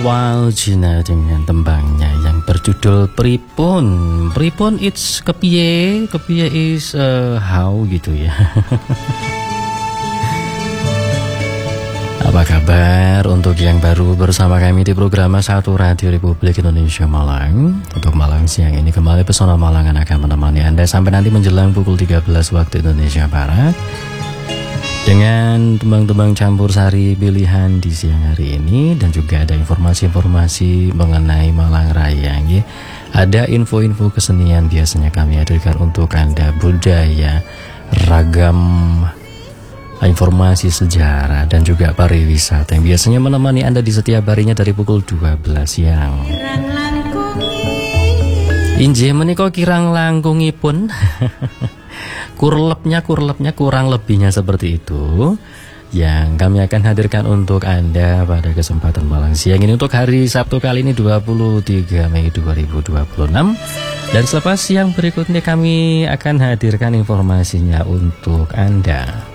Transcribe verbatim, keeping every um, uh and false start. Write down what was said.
Waljina dengan tembangnya yang berjudul Pripun. Pripun it's kepiye, kepiye is uh, how gitu ya. Apa kabar untuk yang baru bersama kami di program satu Radio Republik Indonesia Malang. Untuk Malang siang ini kembali Pesona Malangan akan menemani Anda sampai nanti menjelang pukul tiga belas waktu Indonesia Barat, dengan tembang-tembang campur sari pilihan di siang hari ini. Dan juga ada informasi-informasi mengenai Malang Raya ya. Ada info-info kesenian biasanya kami hadirkan untuk Anda, budaya, ragam informasi sejarah dan juga pariwisata yang biasanya menemani Anda di setiap harinya dari pukul dua belas siang. Injih menika kirang langkungipun. Kurlepnya kurlepnya kurang lebihnya seperti itu yang kami akan hadirkan untuk Anda pada kesempatan malam siang ini untuk hari Sabtu kali ini dua puluh tiga Mei dua ribu dua puluh enam. Dan selepas siang berikutnya kami akan hadirkan informasinya untuk Anda.